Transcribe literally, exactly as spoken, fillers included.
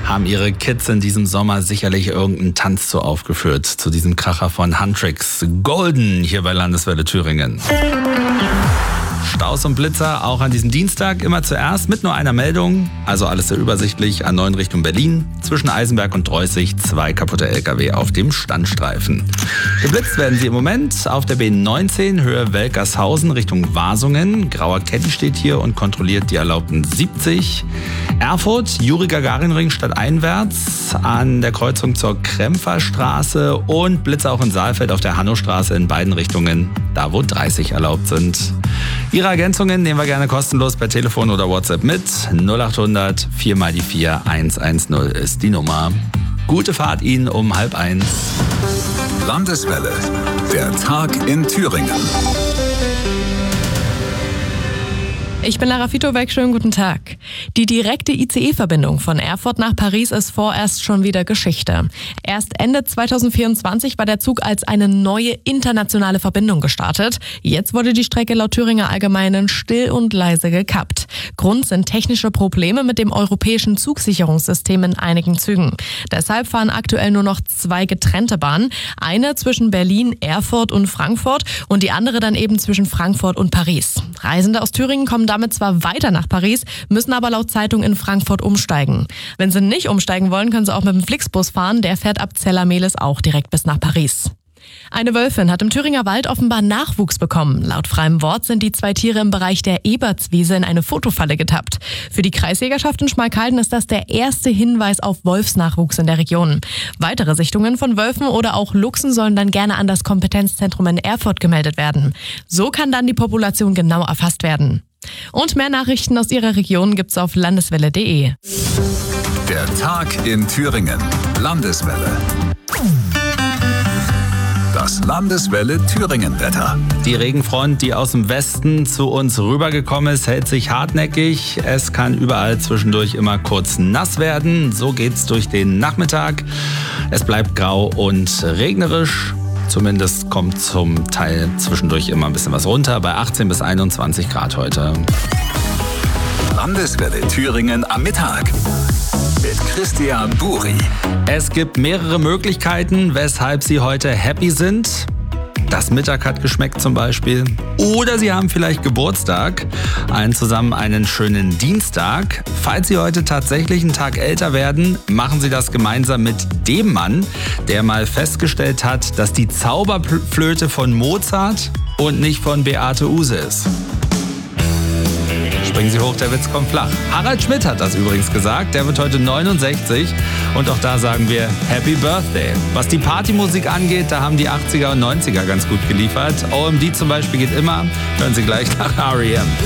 haben ihre Kids in diesem Sommer sicherlich irgendeinen Tanz zu aufgeführt. Zu diesem Kracher von Huntrix. Golden hier bei Landeswelle Thüringen. Staus und Blitzer auch an diesem Dienstag immer zuerst mit nur einer Meldung. Also alles sehr übersichtlich. A neun Richtung Berlin. Zwischen Eisenberg und Dreußig zwei kaputte L K W auf dem Standstreifen. Geblitzt werden sie im Moment auf der B neunzehn Höhe Welkershausen Richtung Wasungen. Grauer Caddy steht hier und kontrolliert die erlaubten siebzig. Erfurt, Juri-Gagarin-Ring stadteinwärts an der Kreuzung zur Krempferstraße und Blitzer auch in Saalfeld auf der Hannostraße in beiden Richtungen, da wo dreißig erlaubt sind. Ihre Ergänzungen nehmen wir gerne kostenlos per Telefon oder WhatsApp mit. null acht hundert vier mal die vier eins eins null ist die Nummer. Gute Fahrt Ihnen um halb eins. Landeswelle, der Tag in Thüringen. Ich bin Lara Fitowek, schönen guten Tag. Die direkte I C E-Verbindung von Erfurt nach Paris ist vorerst schon wieder Geschichte. Erst Ende zweitausendvierundzwanzig war der Zug als eine neue internationale Verbindung gestartet. Jetzt wurde die Strecke laut Thüringer Allgemeinen still und leise gekappt. Grund sind technische Probleme mit dem europäischen Zugsicherungssystem in einigen Zügen. Deshalb fahren aktuell nur noch zwei getrennte Bahnen. Eine zwischen Berlin, Erfurt und Frankfurt und die andere dann eben zwischen Frankfurt und Paris. Reisende aus Thüringen kommen damit zwar weiter nach Paris, müssen aber laut Zeitung in Frankfurt umsteigen. Wenn sie nicht umsteigen wollen, können sie auch mit dem Flixbus fahren. Der fährt ab Zella-Mehlis auch direkt bis nach Paris. Eine Wölfin hat im Thüringer Wald offenbar Nachwuchs bekommen. Laut freiem Wort sind die zwei Tiere im Bereich der Ebertswiese in eine Fotofalle getappt. Für die Kreisjägerschaft in Schmalkalden ist das der erste Hinweis auf Wolfsnachwuchs in der Region. Weitere Sichtungen von Wölfen oder auch Luchsen sollen dann gerne an das Kompetenzzentrum in Erfurt gemeldet werden. So kann dann die Population genau erfasst werden. Und mehr Nachrichten aus Ihrer Region gibt's auf landeswelle punkt de. Der Tag in Thüringen. Landeswelle. Das Landeswelle Thüringen-Wetter. Die Regenfront, die aus dem Westen zu uns rübergekommen ist, hält sich hartnäckig. Es kann überall zwischendurch immer kurz nass werden. So geht's durch den Nachmittag. Es bleibt grau und regnerisch. Zumindest kommt zum Teil zwischendurch immer ein bisschen was runter, bei achtzehn bis einundzwanzig Grad heute. Landeswelle Thüringen am Mittag mit Christian Buri. Es gibt mehrere Möglichkeiten, weshalb Sie heute happy sind. Das Mittag hat geschmeckt zum Beispiel. Oder Sie haben vielleicht Geburtstag. Allen zusammen einen schönen Dienstag. Falls Sie heute tatsächlich einen Tag älter werden, machen Sie das gemeinsam mit dem Mann, der mal festgestellt hat, dass die Zauberflöte von Mozart und nicht von Beate Uhse ist. Springen Sie hoch, der Witz kommt flach. Harald Schmidt hat das übrigens gesagt. Der wird heute neunundsechzig. Und auch da sagen wir Happy Birthday. Was die Partymusik angeht, da haben die achtziger und neunziger ganz gut geliefert. O M D zum Beispiel geht immer. Hören Sie gleich nach R E M.